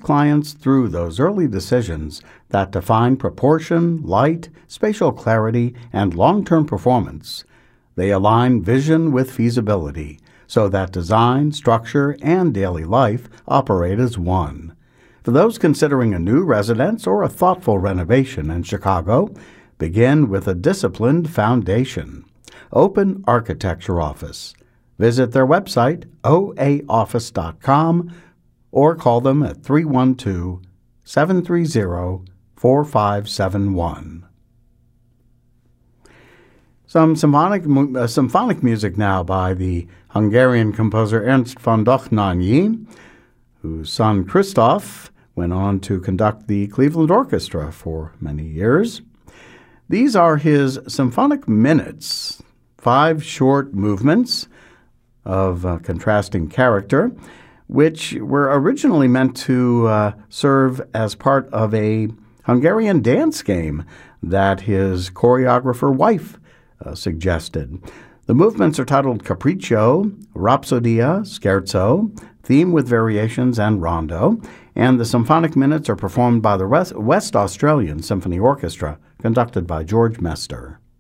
clients through those early decisions that define proportion, light, spatial clarity, and long-term performance. They align vision with feasibility so that design, structure, and daily life operate as one. For those considering a new residence or a thoughtful renovation in Chicago, begin with a disciplined foundation. Open Architecture Office. Visit their website, oaoffice.com, or call them at 312-730-4571. Some symphonic music now by the Hungarian composer Ernst von Dohnányi, whose son Christoph went on to conduct the Cleveland Orchestra for many years. These are his symphonic minutes, 5 short movements of contrasting character, which were originally meant to serve as part of a Hungarian dance game that his choreographer wife suggested. The movements are titled Capriccio, Rhapsodia, Scherzo, Theme with Variations, and Rondo, and the symphonic minutes are performed by the West Australian Symphony Orchestra, conducted by George Mester.